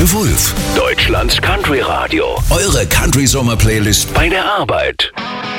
Bene Wulff, Deutschlands Country Radio. Eure Country-Sommer-Playlist bei der Arbeit.